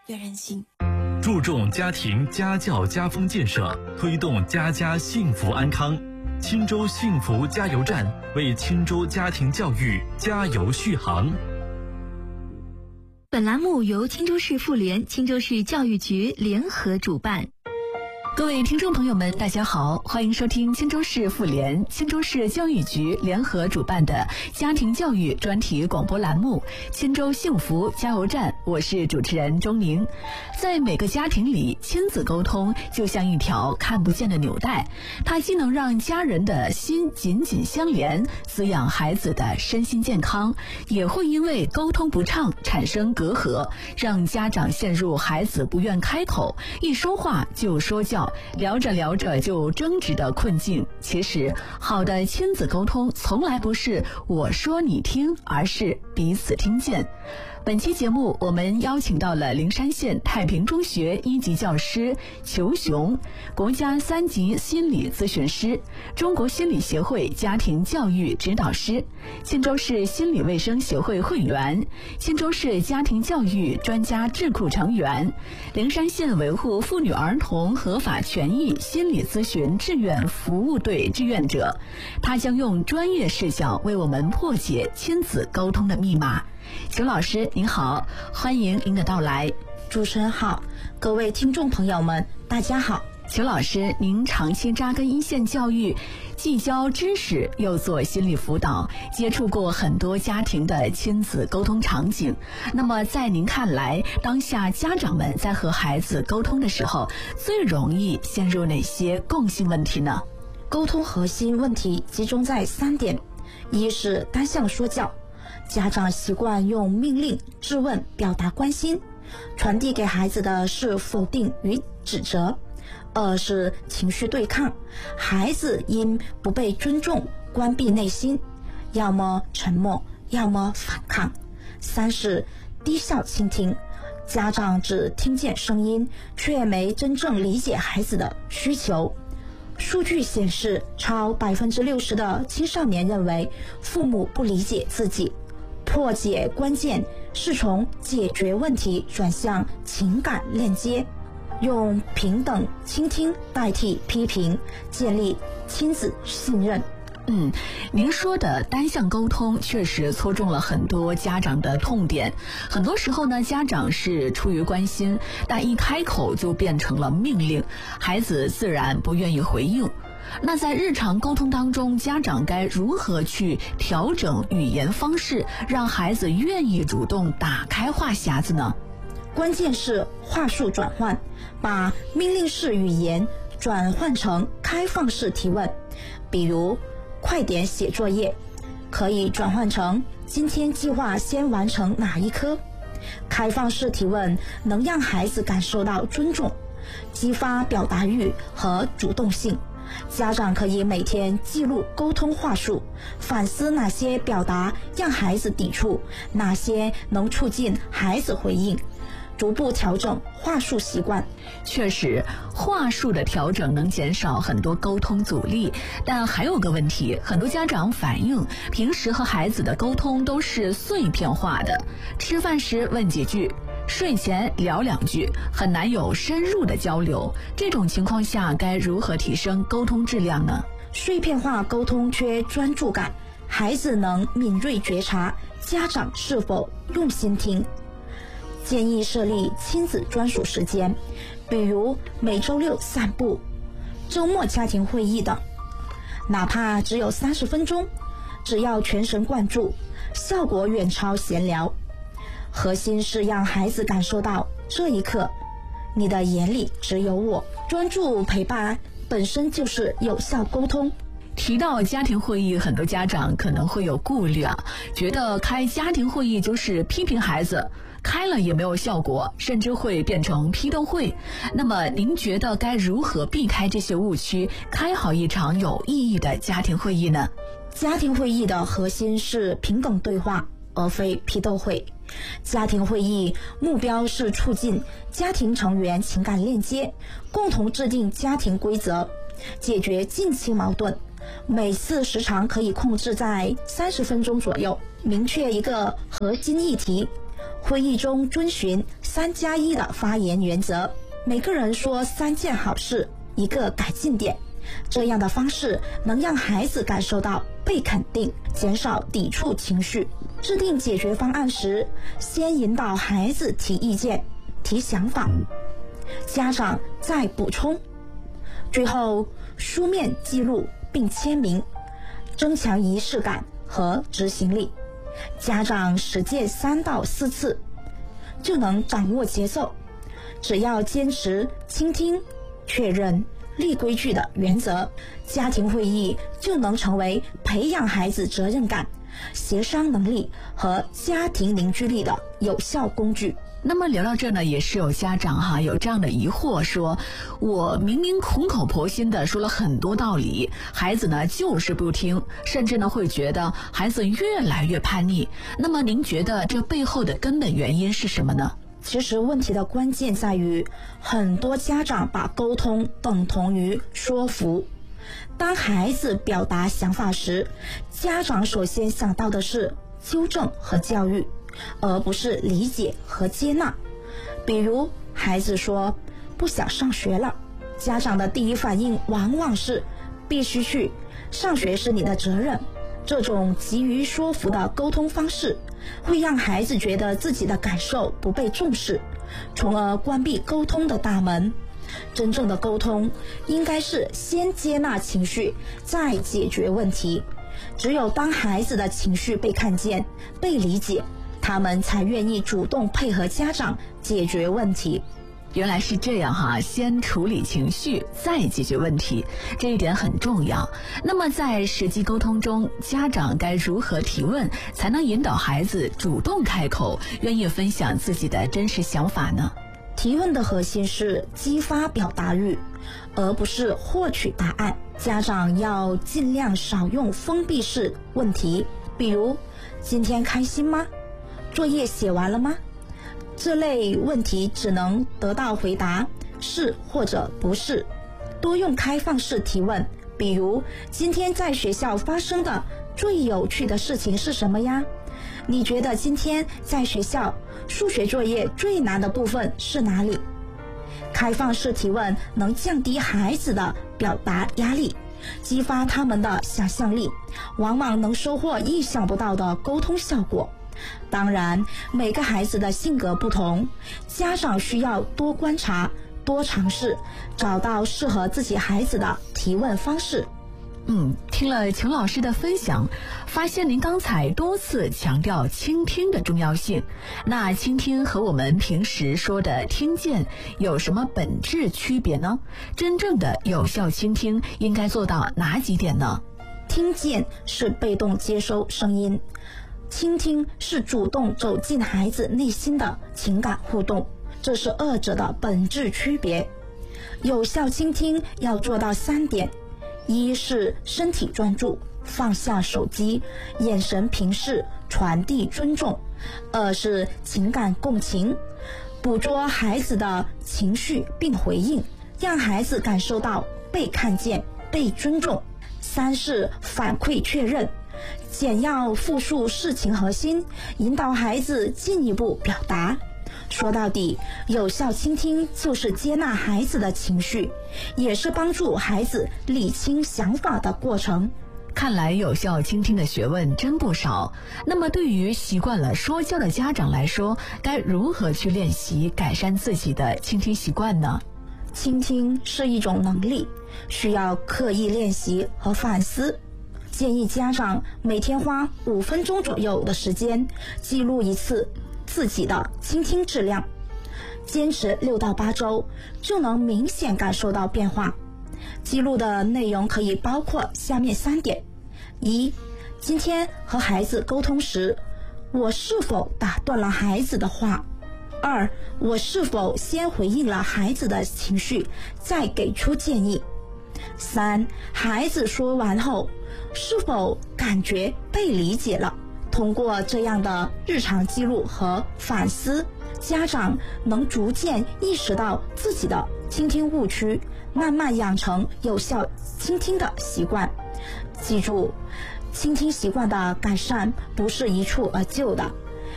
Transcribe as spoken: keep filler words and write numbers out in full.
越任性。 注重家庭家教家风建设，推动家家幸福安康。钦州幸福加油站为钦州家庭教育加油续航。 本栏目由钦州市妇联、钦州市教育局联合主办。各位听众朋友们，大家好，欢迎收听钦州市妇联、钦州市教育局联合主办的家庭教育专题广播栏目《钦州幸福加油站》，我是主持人钟宁。在每个家庭里，亲子沟通就像一条看不见的纽带，它既能让家人的心紧紧相连，滋养孩子的身心健康，也会因为沟通不畅产生隔阂，让家长陷入孩子不愿开口，一说话就说教，聊着聊着就争执的困境。其实好的亲子沟通从来不是我说你听，而是彼此听见。本期节目我们邀请到了灵山县太平中学一级教师裘雄，国家三级心理咨询师，中国心理协会家庭教育指导师，钦州市心理卫生协会会员，钦州市家庭教育专家智库成员，灵山县维护妇女儿童合法权益心理咨询志愿服务队志愿者。他将用专业视角为我们破解亲子沟通的密码。裘老师您好，欢迎您的到来。 主持人好，各位听众朋友们大家好。 裘老师，您长期扎根一线教育，既教知识又做心理辅导，接触过很多家庭的亲子沟通场景。那么在您看来，当下家长们在和孩子沟通的时候，最容易陷入哪些共性问题呢？ 沟通核心问题集中在三点：一是单向说教，家长习惯用命令、质问表达关心，传递给孩子的是否定与指责；二是情绪对抗，孩子因不被尊重关闭内心，要么沉默，要么反抗；三是低效倾听，家长只听见声音，却没真正理解孩子的需求。数据显示，超百分之六十的青少年认为父母不理解自己。破解关键是从解决问题转向情感链接，用平等倾听代替批评，建立亲子信任。 嗯，您说的单向沟通确实戳中了很多家长的痛点。很多时候呢，家长是出于关心，但一开口就变成了命令，孩子自然不愿意回应。那在日常沟通当中，家长该如何去调整语言方式，让孩子愿意主动打开话匣子呢？ 关键是话术转换，把命令式语言转换成开放式提问。比如快点写作业，可以转换成今天计划先完成哪一科。开放式提问能让孩子感受到尊重，激发表达欲和主动性。家长可以每天记录沟通话术，反思哪些表达让孩子抵触，哪些能促进孩子回应，逐步调整话术习惯。 确实，话术的调整能减少很多沟通阻力，但还有个问题，很多家长反映平时和孩子的沟通都是碎片化的，吃饭时问几句，睡前聊两句，很难有深入的交流。这种情况下该如何提升沟通质量呢？ 碎片化沟通缺专注感，孩子能敏锐觉察家长是否用心听。建议设立亲子专属时间，比如每周六散步、周末家庭会议等，哪怕只有三十分钟，只要全神贯注，效果远超闲聊。核心是让孩子感受到这一刻你的眼里只有我。专注陪伴本身就是有效沟通。 提到家庭会议，很多家长可能会有顾虑啊，觉得开家庭会议就是批评孩子，开了也没有效果，甚至会变成批斗会。那么您觉得该如何避开这些误区，开好一场有意义的家庭会议呢？ 家庭会议的核心是平等对话，而非批斗会。家庭会议目标是促进家庭成员情感链接，共同制定家庭规则，解决近期矛盾。每次时长可以控制在三十分钟左右，明确一个核心议题， 会议中遵循三加一的发言原则，每个人说三件好事，一个改进点。这样的方式能让孩子感受到被肯定，减少抵触情绪。制定解决方案时，先引导孩子提意见、提想法，家长再补充，最后书面记录并签名，增强仪式感和执行力。家长实践三到四次，就能掌握节奏。只要坚持倾听、确认、立规矩的原则，家庭会议就能成为培养孩子责任感、协商能力和家庭凝聚力的有效工具。 那么聊到这呢，也是有家长哈有这样的疑惑，说我明明苦口婆心的说了很多道理，孩子呢就是不听，甚至呢会觉得孩子越来越叛逆。那么您觉得这背后的根本原因是什么呢？ 其实问题的关键在于，很多家长把沟通等同于说服。当孩子表达想法时，家长首先想到的是纠正和教育，而不是理解和接纳。比如孩子说不想上学了，家长的第一反应往往是必须去，上学是你的责任。这种急于说服的沟通方式会让孩子觉得自己的感受不被重视，从而关闭沟通的大门。真正的沟通应该是先接纳情绪，再解决问题。只有当孩子的情绪被看见、被理解，他们才愿意主动配合家长解决问题。 原来是这样哈，先处理情绪，再解决问题，这一点很重要。那么在实际沟通中，家长该如何提问，才能引导孩子主动开口，愿意分享自己的真实想法呢？ 提问的核心是激发表达欲，而不是获取答案。家长要尽量少用封闭式问题，比如今天开心吗？作业写完了吗？这类问题只能得到回答是或者不是。多用开放式提问，比如今天在学校发生的最有趣的事情是什么呀？你觉得今天在学校数学作业最难的部分是哪里？开放式提问能降低孩子的表达压力，激发他们的想象力，往往能收获意想不到的沟通效果。当然，每个孩子的性格不同，家长需要多观察、多尝试，找到适合自己孩子的提问方式。 嗯，听了裘老师的分享，发现您刚才多次强调倾听的重要性。那倾听和我们平时说的听见有什么本质区别呢？真正的有效倾听应该做到哪几点呢？ 听见是被动接收声音，倾听是主动走进孩子内心的情感互动，这是二者的本质区别。有效倾听要做到三点：一是身体专注，放下手机，眼神平视，传递尊重；二是情感共情，捕捉孩子的情绪并回应，让孩子感受到被看见、被尊重；三是反馈确认，简要复述事情核心，引导孩子进一步表达。说到底，有效倾听就是接纳孩子的情绪，也是帮助孩子理清想法的过程。 看来有效倾听的学问真不少。那么对于习惯了说教的家长来说，该如何去练习改善自己的倾听习惯呢？ 倾听是一种能力，需要刻意练习和反思。建议家长每天花五分钟左右的时间，记录一次自己的倾听质量，坚持六到八周，就能明显感受到变化。记录的内容可以包括下面三点：一、今天和孩子沟通时，我是否打断了孩子的话？二、我是否先回应了孩子的情绪，再给出建议？三、孩子说完后，是否感觉被理解了？通过这样的日常记录和反思，家长能逐渐意识到自己的倾听误区，慢慢养成有效倾听的习惯。记住，倾听习惯的改善不是一蹴而就的，